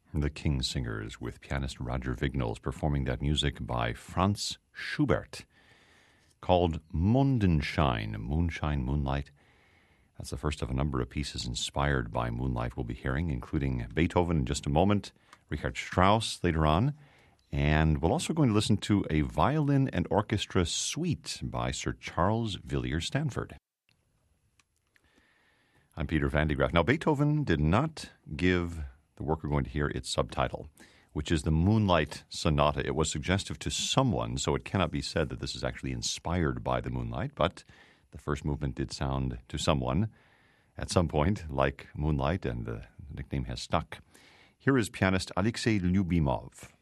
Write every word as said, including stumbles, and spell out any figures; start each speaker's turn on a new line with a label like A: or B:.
A: The King Singers with pianist Roger Vignals performing that music by Franz Schubert called Mondenschein, Moonshine, Moonlight. That's the first of a number of pieces inspired by moonlight we'll be hearing, including Beethoven in just a moment, Richard Strauss later on, and we're also going to listen to a violin and orchestra suite by Sir Charles Villiers Stanford. I'm Peter Van de Graaff. Now, Beethoven did not give the work we're going to hear its subtitle, which is the Moonlight Sonata. It was suggestive to someone, so it cannot be said that this is actually inspired by the moonlight, but the first movement did sound to someone at some point like moonlight, and the nickname has stuck. Here is pianist Alexei Lyubimov.